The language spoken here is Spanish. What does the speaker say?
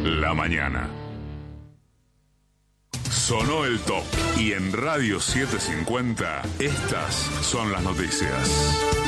la mañana. Sonó el top y en Radio 750 estas son las noticias.